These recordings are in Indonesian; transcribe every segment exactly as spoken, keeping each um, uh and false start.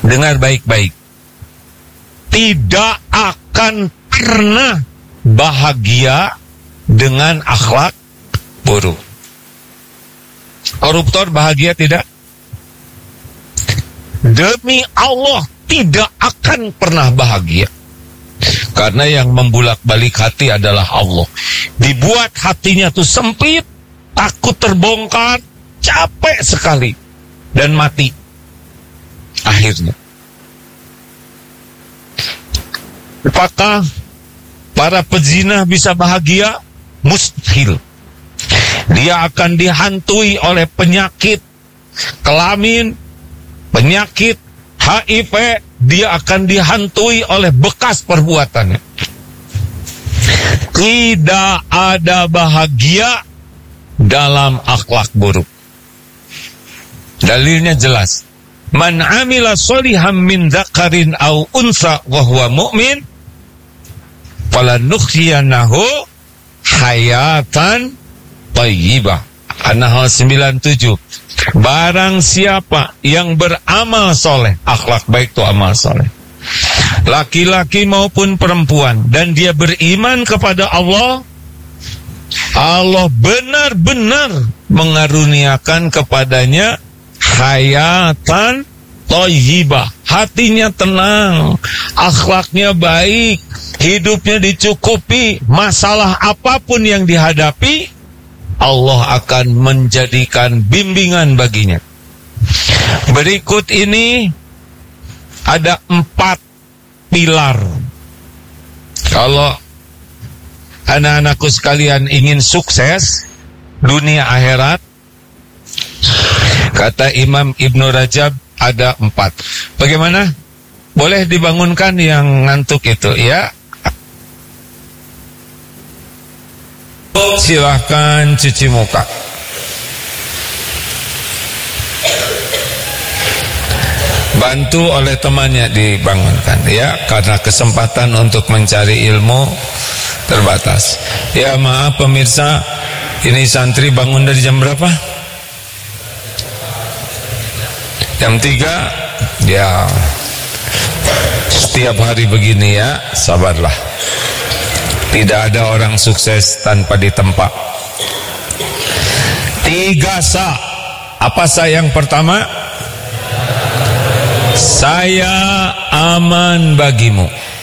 Dengar baik-baik. Tidak akan pernah bahagia dengan akhlak buruk. Koruptor bahagia tidak? Demi Allah tidak akan pernah bahagia. Karena yang membulak-balik hati adalah Allah. Dibuat hatinya tuh sempit, takut terbongkar, capek sekali, dan mati akhirnya. Apakah para pezina bisa bahagia? Mustahil. Dia akan dihantui oleh penyakit kelamin, penyakit H I V. Dia akan dihantui oleh bekas perbuatannya. Tidak ada bahagia dalam akhlak buruk. Dalilnya jelas. Man amila sholihan min dzakarin aw unsa wa huwa mu'min falanuhyiyanahu hayatan thayyibah. An-Nahl sembilan puluh tujuh. Barang siapa yang beramal soleh, akhlak baik itu amal soleh, laki-laki maupun perempuan, dan dia beriman kepada Allah, Allah benar-benar mengaruniakan kepadanya hayatan thayyibah. Hatinya tenang, akhlaknya baik, hidupnya dicukupi, masalah apapun yang dihadapi Allah akan menjadikan bimbingan baginya. Berikut ini ada empat pilar. Kalau anak-anakku sekalian ingin sukses dunia akhirat, kata Imam Ibnu Rajab ada empat. Bagaimana? Boleh dibangunkan yang ngantuk itu ya? Silahkan cuci muka. Bantu oleh temannya dibangunkan ya, karena kesempatan untuk mencari ilmu terbatas. Ya maaf pemirsa, ini santri bangun dari jam berapa? Jam tiga. Ya setiap hari begini ya, sabarlah. Tidak ada orang sukses tanpa ditempa. Tiga sa. Apa sa yang pertama? Saya aman bagimu.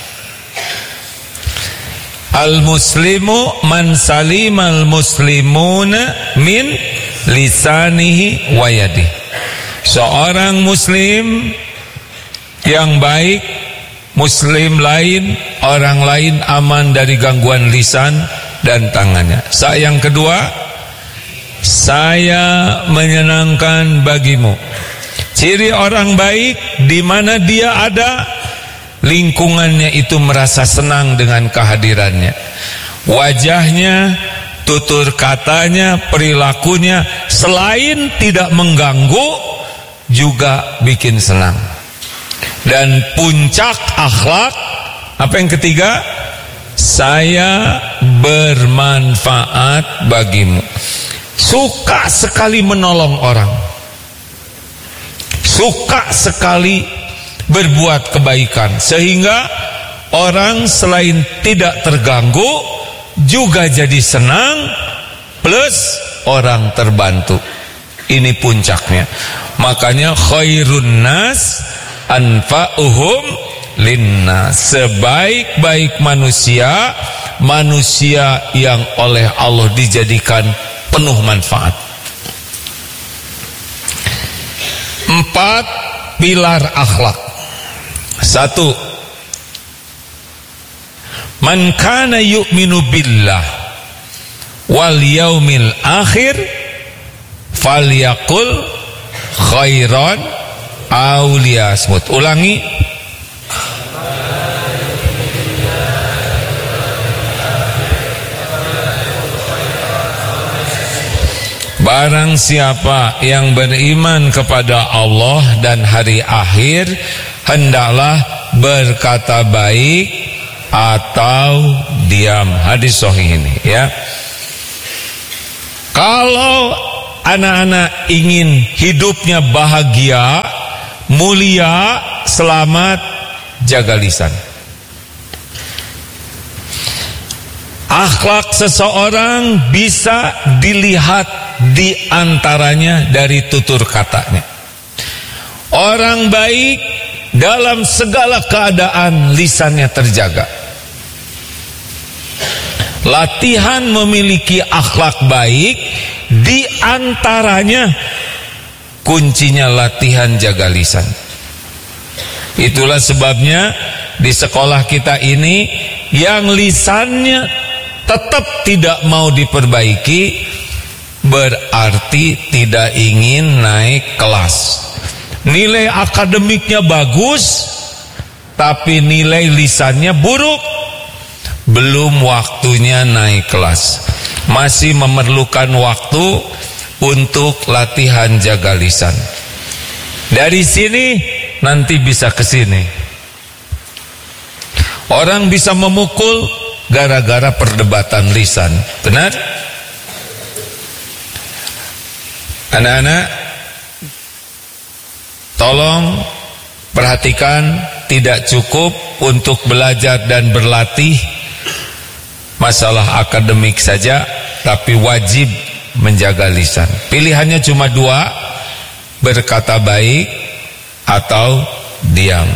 Al-muslimu man salimal muslimuna min lisanihi wa yadihi. Seorang muslim yang baik, muslim lain, orang lain aman dari gangguan lisan dan tangannya. Sa yang kedua, saya menyenangkan bagimu. Ciri orang baik, di mana dia ada, lingkungannya itu merasa senang dengan kehadirannya. Wajahnya, tutur katanya, perilakunya, selain tidak mengganggu, juga bikin senang. Dan puncak akhlak, apa yang ketiga? Saya bermanfaat bagimu. Suka sekali menolong orang, suka sekali berbuat kebaikan, sehingga orang selain tidak terganggu juga jadi senang, plus orang terbantu. Ini puncaknya. Makanya khairun nas anfa'uhum linnas. Sebaik-baik manusia, manusia yang oleh Allah dijadikan penuh manfaat. Empat pilar akhlak. Satu, man kana yu'minu billah wal yaumil akhir falyaqul khairan aw liyasmut. Ulangi. Barang siapa yang beriman kepada Allah dan hari akhir, hendaklah berkata baik atau diam. Hadis sahih ini ya. Kalau anak-anak ingin hidupnya bahagia, mulia, selamat, jaga lisan. Akhlak seseorang bisa dilihat di antaranya dari tutur katanya. Orang baik dalam segala keadaan lisannya terjaga. Latihan memiliki akhlak baik di antaranya kuncinya latihan jaga lisan. Itulah sebabnya di sekolah kita ini yang lisannya tetap tidak mau diperbaiki berarti tidak ingin naik kelas. Nilai akademiknya bagus tapi nilai lisannya buruk. Belum waktunya naik kelas. Masih memerlukan waktu untuk latihan jaga lisan. Dari sini nanti bisa ke sini. Orang bisa memukul gara-gara perdebatan lisan. Benar? Anak-anak, tolong perhatikan, tidak cukup untuk belajar dan berlatih masalah akademik saja, tapi wajib menjaga lisan. Pilihannya cuma dua, berkata baik atau diam.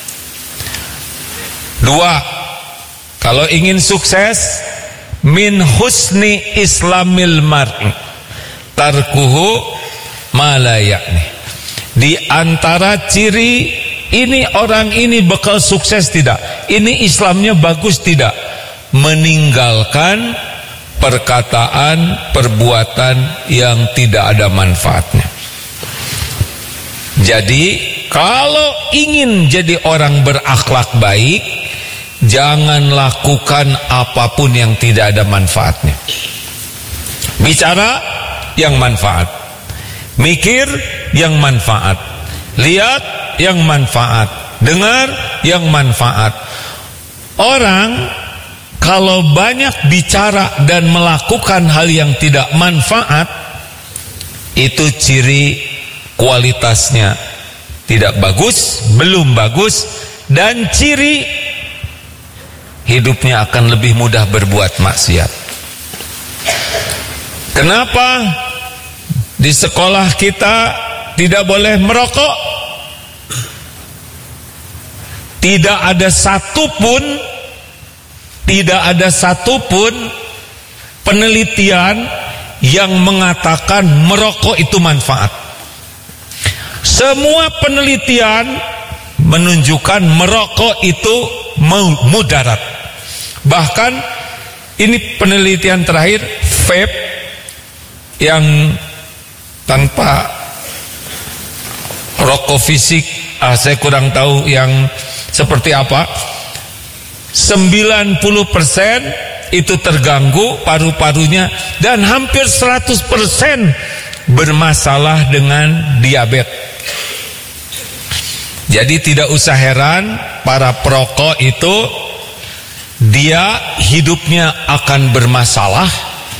Dua, kalau ingin sukses, min husni islamil mar'i tarkuhu ma la ya'ni. Di antara ciri ini orang ini bakal sukses tidak, ini Islamnya bagus tidak, meninggalkan perkataan, perbuatan yang tidak ada manfaatnya. Jadi kalau ingin jadi orang berakhlak baik, jangan lakukan apapun yang tidak ada manfaatnya. Bicara yang manfaat, mikir yang manfaat, lihat yang manfaat, dengar yang manfaat. Orang kalau banyak bicara dan melakukan hal yang tidak manfaat, itu ciri kualitasnya tidak bagus, belum bagus, dan ciri hidupnya akan lebih mudah berbuat maksiat. Kenapa di sekolah kita tidak boleh merokok? Tidak ada satupun Tidak ada satupun penelitian yang mengatakan merokok itu manfaat. Semua penelitian menunjukkan merokok itu mudarat. Bahkan ini penelitian terakhir, vape yang tanpa rokok fisik, ah, saya kurang tahu yang seperti apa. sembilan puluh persen itu terganggu paru-parunya, dan hampir seratus persen bermasalah dengan diabetes. Jadi tidak usah heran para perokok itu dia hidupnya akan bermasalah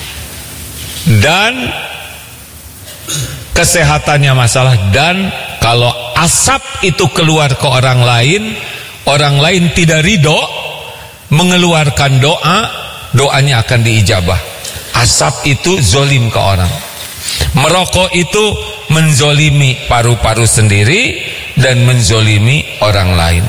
dan kesehatannya masalah. Dan kalau asap itu keluar ke orang lain, orang lain tidak ridho, mengeluarkan doa, doanya akan diijabah. Asap itu zolim ke orang. Merokok itu menzolimi paru-paru sendiri dan menzolimi orang lain.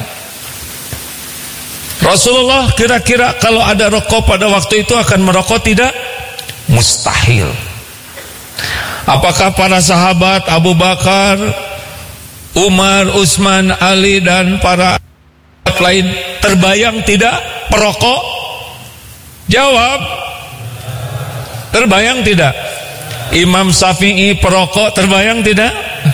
Rasulullah kira-kira kalau ada rokok pada waktu itu akan merokok tidak? Mustahil. Apakah para sahabat Abu Bakar, Umar, Utsman, Ali dan para lain terbayang tidak perokok? Jawab. Terbayang tidak? Imam Syafi'i perokok, terbayang tidak?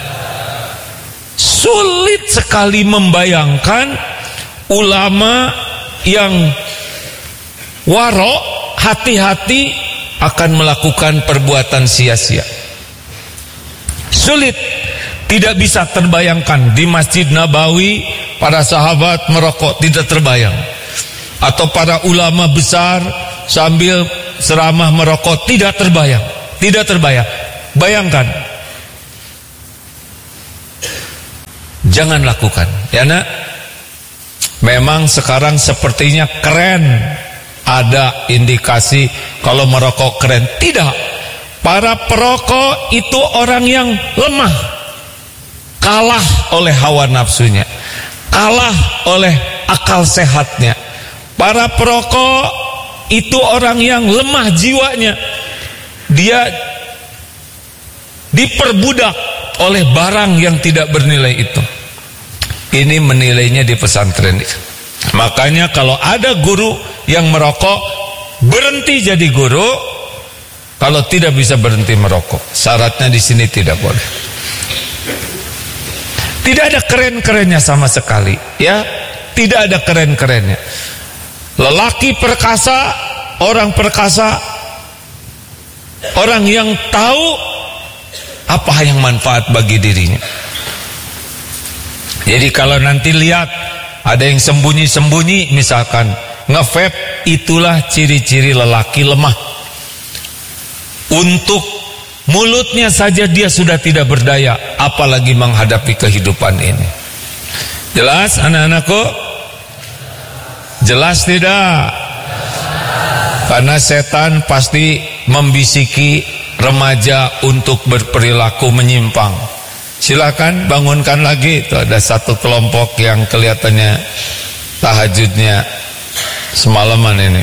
Sulit sekali membayangkan ulama yang warok, hati-hati akan melakukan perbuatan sia-sia. Sulit. Tidak bisa terbayangkan di Masjid Nabawi para sahabat merokok, tidak terbayang. Atau para ulama besar sambil ceramah merokok, tidak terbayang. Tidak terbayang. Bayangkan, jangan lakukan. Ya nak, memang sekarang sepertinya keren, ada indikasi kalau merokok keren. Tidak, para perokok itu orang yang lemah, kalah oleh hawa nafsunya, kalah oleh akal sehatnya. Para perokok itu orang yang lemah jiwanya, dia diperbudak oleh barang yang tidak bernilai itu. Ini menilainya di pesantren. Makanya kalau ada guru yang merokok, berhenti jadi guru. Kalau tidak bisa berhenti merokok, syaratnya di sini tidak boleh. Tidak ada keren-kerennya sama sekali, ya. Tidak ada keren-kerennya. Lelaki perkasa, orang perkasa, orang yang tahu apa yang manfaat bagi dirinya. Jadi kalau nanti lihat ada yang sembunyi-sembunyi, misalkan nge-vape, itulah ciri-ciri lelaki lemah. Untuk mulutnya saja dia sudah tidak berdaya, apalagi menghadapi kehidupan ini. Jelas anak-anakku? Jelas tidak? Karena setan pasti membisiki remaja untuk berperilaku menyimpang. Silakan bangunkan lagi. Itu ada satu kelompok yang kelihatannya tahajudnya semalaman ini.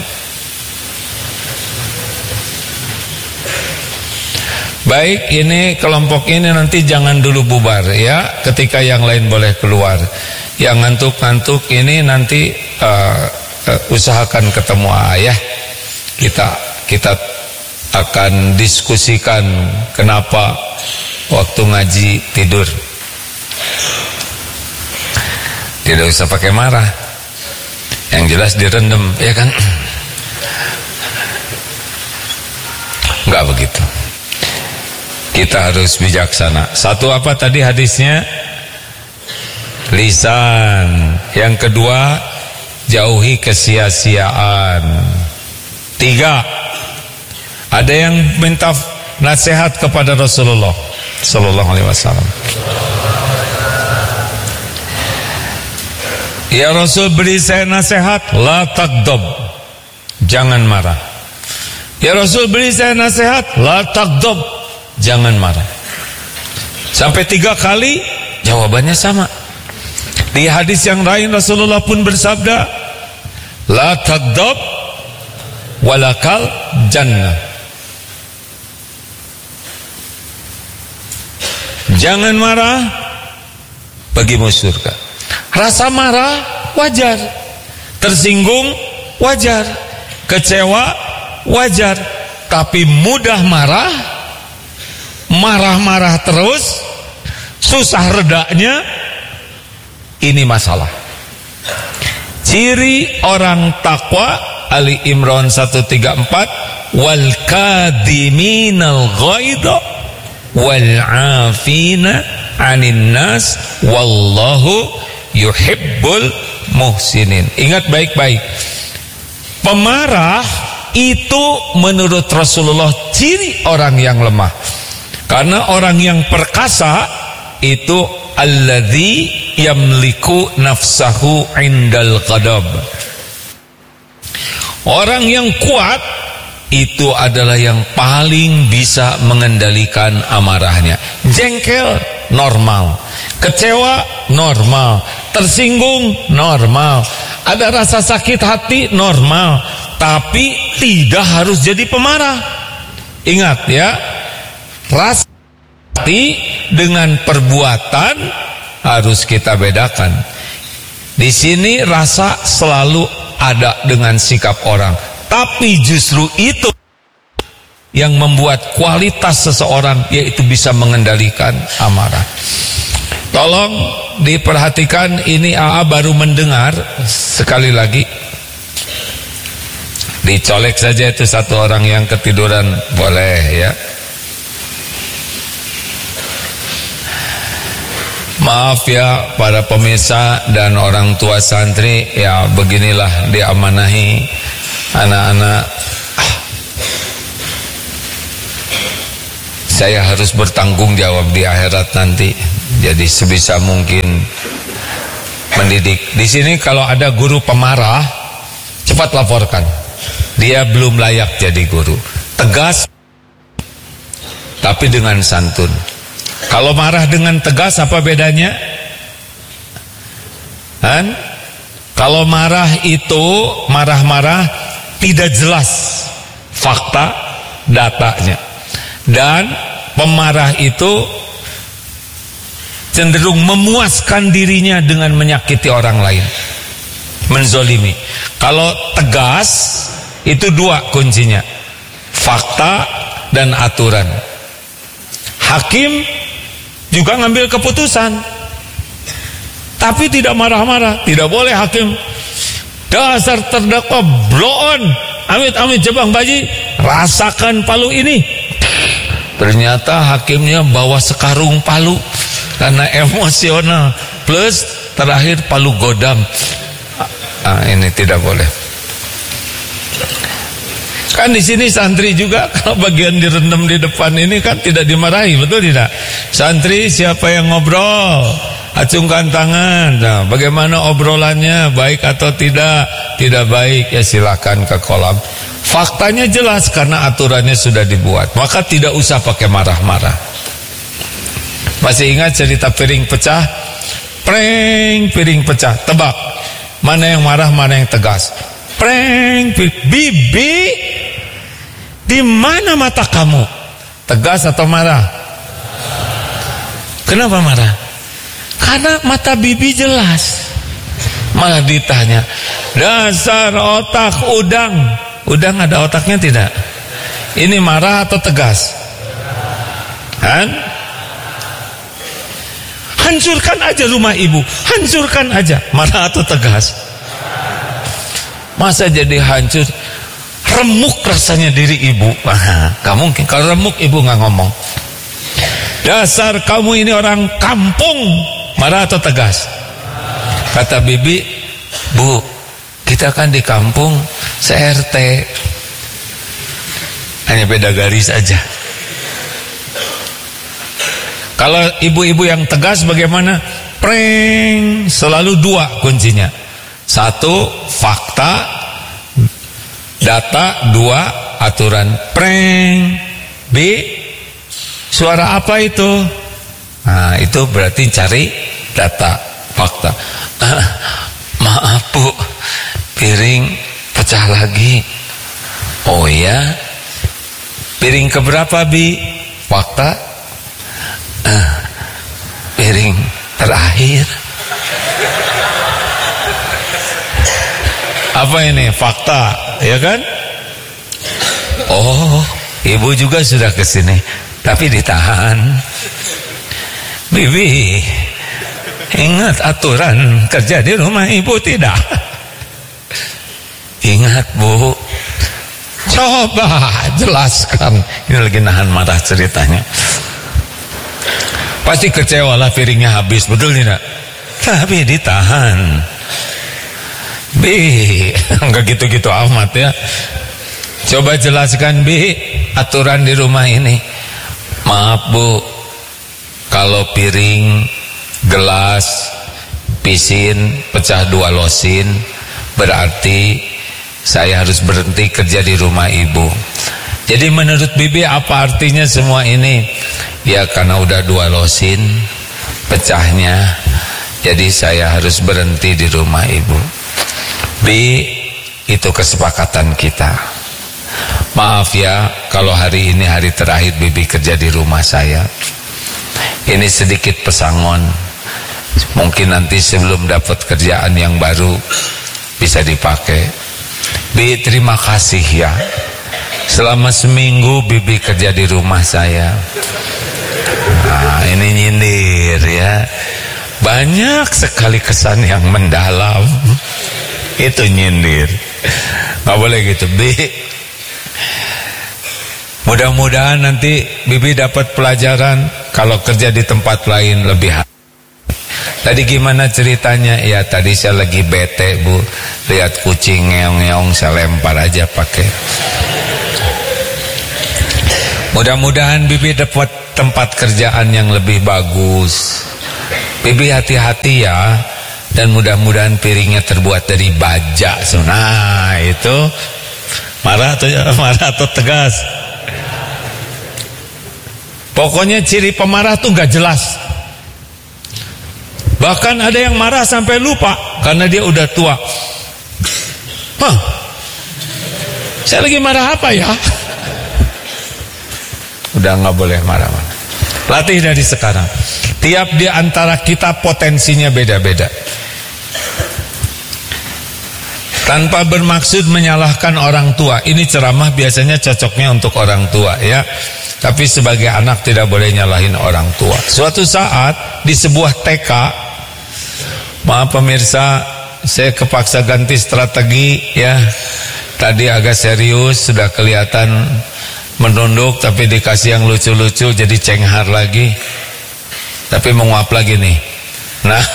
Baik, ini kelompok ini nanti jangan dulu bubar ya, ketika yang lain boleh keluar. Yang ngantuk-ngantuk ini nanti uh, uh, usahakan ketemu ayah. Kita kita akan diskusikan kenapa waktu ngaji tidur. Tidak usah pakai marah, yang jelas direndam, ya kan? Enggak begitu. Kita harus bijaksana. Satu apa tadi hadisnya? Lisan. Yang kedua, jauhi kesia-siaan. Tiga, ada yang minta nasihat kepada Rasulullah Sallallahu Alaihi Wasallam. Ya Rasul, beri saya nasihat. La tagdob, jangan marah. Ya Rasul, beri saya nasihat. La tagdob, jangan marah. Sampai tiga kali jawabannya sama. Di hadis yang lain Rasulullah pun bersabda, la tagdob walakal jannah, jangan marah, bagimu surga. Rasa marah wajar, tersinggung wajar, kecewa wajar, tapi mudah marah, marah-marah terus, susah redanya, ini masalah. Ciri orang takwa, Ali Imran seratus tiga puluh empat, wal kadiminal ghaidha wal afina 'anin nas wallahu yuhibbul muhsinin. Ingat baik-baik, pemarah itu menurut Rasulullah ciri orang yang lemah. Karena orang yang perkasa itu alladzi yamliku nafsahu indal qadab. Orang yang kuat itu adalah yang paling bisa mengendalikan amarahnya. Jengkel normal, kecewa normal, tersinggung normal, ada rasa sakit hati normal, tapi tidak harus jadi pemarah. Ingat ya, rasa hati dengan perbuatan harus kita bedakan. Di sini rasa selalu ada dengan sikap orang, tapi justru itu yang membuat kualitas seseorang, yaitu bisa mengendalikan amarah. Tolong diperhatikan, ini A A baru mendengar. Sekali lagi dicolek saja itu satu orang yang ketiduran, boleh ya. Maaf ya para pemirsa dan orang tua santri, ya beginilah diamanahi anak-anak. Saya harus bertanggung jawab di akhirat nanti. Jadi sebisa mungkin mendidik. Di sini kalau ada guru pemarah, cepat laporkan. Dia belum layak jadi guru. Tegas tapi dengan santun. Kalau marah dengan tegas apa bedanya? Kan? Kalau marah itu marah-marah tidak jelas fakta datanya. Dan pemarah itu cenderung memuaskan dirinya dengan menyakiti orang lain, menzolimi. Kalau tegas itu dua kuncinya, fakta dan aturan. Hakim juga ngambil keputusan, tapi tidak marah-marah. Tidak boleh hakim, dasar terdakwa bloon, amit-amit Jebang Baji, rasakan palu ini. Ternyata hakimnya bawa sekarung palu karena emosional, plus terakhir palu godam. Ah, ini tidak boleh. Kan di sini santri juga kalau bagian direndam di depan ini kan tidak dimarahi, betul tidak? Santri siapa yang ngobrol, acungkan tangan. Nah, bagaimana obrolannya, baik atau tidak? Tidak baik ya silakan ke kolam. Faktanya jelas karena aturannya sudah dibuat, maka tidak usah pakai marah-marah. Masih ingat cerita piring pecah? Preng, piring pecah, tebak mana yang marah, mana yang tegas? Preng, bibi, di mana mata kamu? Tegas atau marah? Kenapa marah? Karena mata bibi jelas. Malah ditanya, dasar otak udang. Udang ada otaknya tidak? Ini marah atau tegas? Han? Hancurkan aja rumah ibu, hancurkan aja. Marah atau tegas? Masa jadi hancur? Remuk rasanya diri ibu. Nah, gak mungkin. Kalau remuk ibu gak ngomong. Dasar kamu ini orang kampung. Marah atau tegas? Kata bibi, bu, kita kan di kampung se-R T, hanya beda garis aja. Kalau ibu-ibu yang tegas bagaimana? Preng, selalu dua kuncinya. Satu, fakta, data. Dua, aturan. Preng. B, suara apa itu? Nah, itu berarti cari data, fakta. Ah, maaf bu, piring pecah lagi. Oh ya, piring keberapa bi? Fakta. Ah, piring terakhir. Apa ini? Fakta, ya kan? Oh, ibu juga sudah kesini, tapi ditahan. Bibi, ingat aturan kerja di rumah ibu tidak? Ingat bu. Coba jelaskan. Ini lagi nahan marah ceritanya. Pasti kecewa lah, piringnya habis, betul tidak? Tapi ditahan. Bi, enggak gitu-gitu amat ya. Coba jelaskan Bi, aturan di rumah ini. Maaf bu, kalau piring, gelas, pisin pecah dua losin, berarti saya harus berhenti kerja di rumah ibu. Jadi menurut bibi apa artinya semua ini? Ya karena udah dua losin pecahnya, jadi saya harus berhenti di rumah ibu. Bi, itu kesepakatan kita. Maaf ya kalau hari ini hari terakhir bibi kerja di rumah saya. Ini sedikit pesangon, mungkin nanti sebelum dapat kerjaan yang baru bisa dipakai. Bi, terima kasih ya, selama seminggu bibi kerja di rumah saya. Nah, ini nyindir ya. Banyak sekali kesan yang mendalam. Itu nyindir. Gak boleh gitu Bi. Mudah-mudahan nanti bibi dapat pelajaran kalau kerja di tempat lain lebih hati. Tadi gimana ceritanya? Ya tadi saya lagi bete bu, lihat kucing ngeong-ngeong, saya lempar aja pakai. Mudah-mudahan bibi dapat tempat kerjaan yang lebih bagus. Bibi hati-hati ya, dan mudah-mudahan piringnya terbuat dari baja. Nah itu marah atau marah atau tegas. Pokoknya ciri pemarah tuh gak jelas. Bahkan ada yang marah sampai lupa karena dia udah tua. Hah, saya lagi marah apa ya? Udah gak boleh marah-marah. Latih dari sekarang. Tiap di antara kita potensinya beda-beda. Tanpa bermaksud menyalahkan orang tua. Ini ceramah biasanya cocoknya untuk orang tua ya. Tapi sebagai anak tidak boleh nyalahin orang tua. Suatu saat di sebuah T K, maaf pemirsa, saya kepaksa ganti strategi ya. Tadi agak serius, sudah kelihatan menunduk, tapi dikasih yang lucu-lucu jadi cenghar lagi. Tapi menguap lagi nih. Nah,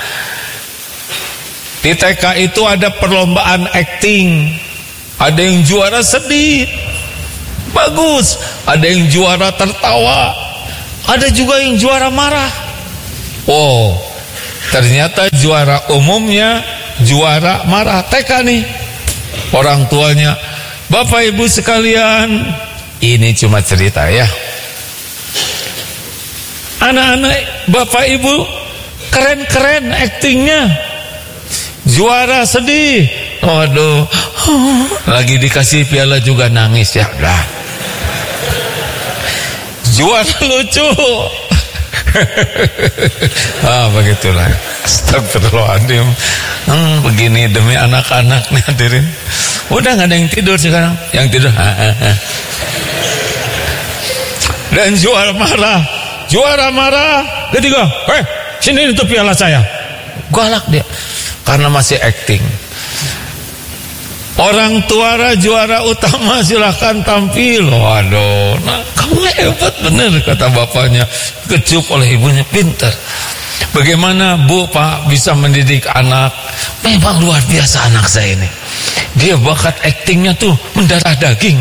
di T K itu ada perlombaan acting. Ada yang juara sedih, bagus. Ada yang juara tertawa. Ada juga yang juara marah. Oh, ternyata juara umumnya juara marah. T K nih. Orang tuanya, Bapak Ibu sekalian, ini cuma cerita ya. Anak-anak Bapak Ibu keren-keren aktingnya. Juara sedih. Waduh, lagi dikasih piala juga nangis ya. Dah. Juara lucu. Ah begitulah. Astagfirullahaladzim. Hmm, begini demi anak-anak nih hadirin. Udah gak ada yang tidur sekarang. Yang tidur. Dan juara marah. Juara marah. Ketiga, eh sini itu piala saya. Galak dia. Karena masih acting. Orang tuara juara utama silahkan tampil. Waduh, nah kamu hebat bener kata bapaknya. Kecup oleh ibunya, pintar. Bagaimana Bu Pak bisa mendidik anak? Memang luar biasa anak saya ini. Dia bakat actingnya tuh mendarah daging.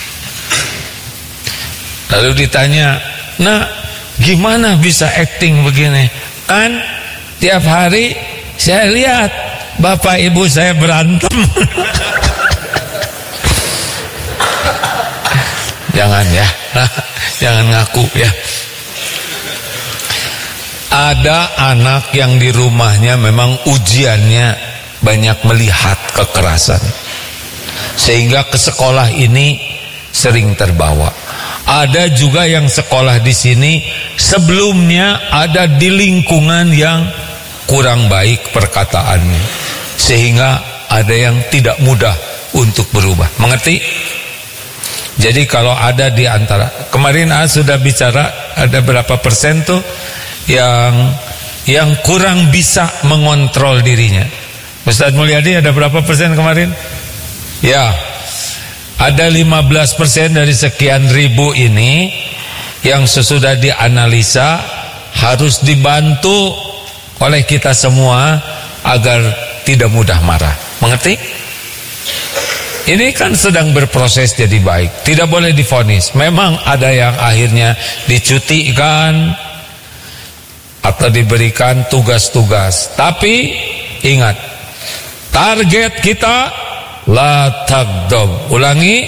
Lalu ditanya, nah gimana bisa acting begini? Kan tiap hari saya lihat bapak ibu saya berantem. Jangan ya, jangan ngaku ya. Ada anak yang di rumahnya memang ujiannya banyak melihat kekerasan, sehingga ke sekolah ini sering terbawa. Ada juga yang sekolah di sini sebelumnya ada di lingkungan yang kurang baik perkataannya, sehingga ada yang tidak mudah untuk berubah. Mengerti? Jadi kalau ada di antara, kemarin A sudah bicara ada berapa persen tuh yang yang kurang bisa mengontrol dirinya. Ustaz Mulyadi ada berapa persen kemarin? Ya, ada lima belas persen dari sekian ribu ini yang sesudah dianalisa harus dibantu oleh kita semua agar tidak mudah marah. Mengerti? Ini kan sedang berproses jadi baik. Tidak boleh divonis. Memang ada yang akhirnya dicutikan atau diberikan tugas-tugas. Tapi ingat, target kita la tagdob. Ulangi,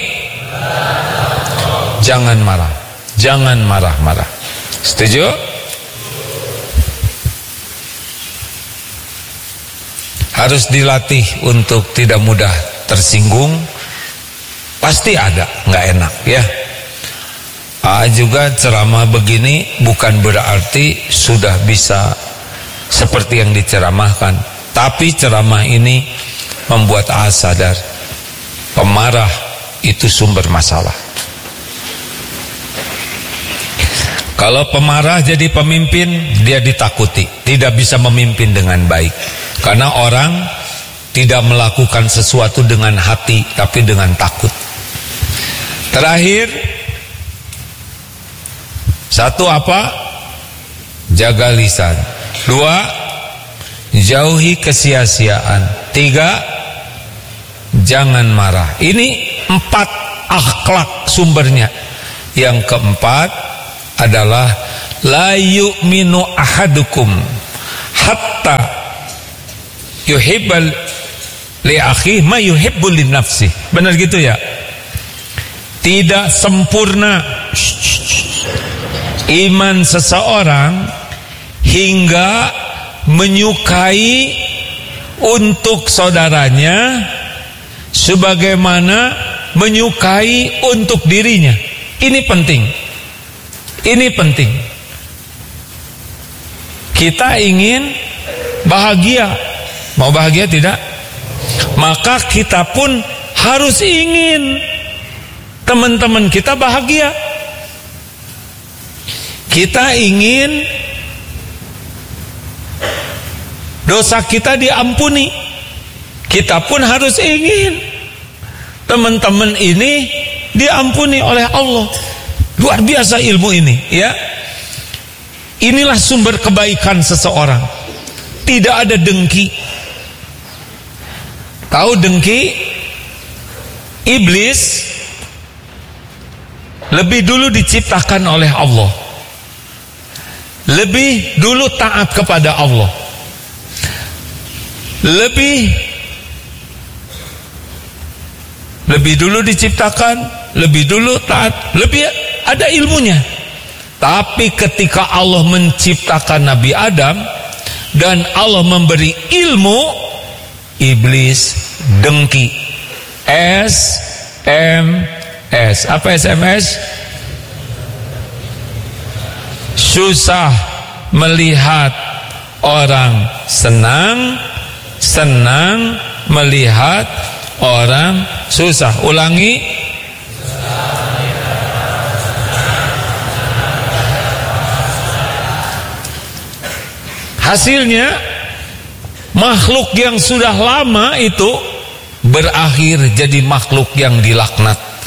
jangan marah. Jangan marah-marah. Setuju? Harus dilatih untuk tidak mudah tersinggung. Pasti ada nggak enak ya. A juga ceramah begini bukan berarti sudah bisa seperti yang diceramahkan, tapi ceramah ini membuat A sadar pemarah itu sumber masalah. Kalau pemarah jadi pemimpin, dia ditakuti, tidak bisa memimpin dengan baik. Karena orang tidak melakukan sesuatu dengan hati, tapi dengan takut. Terakhir, satu apa? Jaga lisan. Dua, jauhi kesia-siaan. Tiga, jangan marah. Ini empat akhlak sumbernya. Yang keempat adalah la yu'minu ahadukum hatta yuhibbal li akhi ma yuhibbul li nafsi. Benar gitu ya? Tidak sempurna iman seseorang hingga menyukai untuk saudaranya sebagaimana menyukai untuk dirinya. Ini penting. Ini penting. Kita ingin bahagia. Mau bahagia tidak? Maka kita pun harus ingin teman-teman kita bahagia. Kita ingin dosa kita diampuni. Kita pun harus ingin teman-teman ini diampuni oleh Allah. Luar biasa ilmu ini, ya. Inilah sumber kebaikan seseorang. Tidak ada dengki. Tahu dengki? Iblis lebih dulu diciptakan oleh Allah. Lebih dulu taat kepada Allah. Lebih Lebih dulu diciptakan, lebih dulu taat, lebih ada ilmunya. Tapi ketika Allah menciptakan Nabi Adam dan Allah memberi ilmu, iblis dengki. S M S. Apa S M S? Susah melihat orang senang, senang melihat orang susah. Ulangi. Hasilnya makhluk yang sudah lama itu berakhir jadi makhluk yang dilaknat.